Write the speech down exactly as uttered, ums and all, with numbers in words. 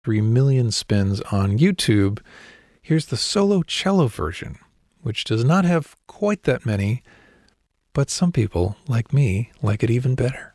three million spins on YouTube. Here's the solo cello version, which does not have quite that many, but some people, like me, like it even better.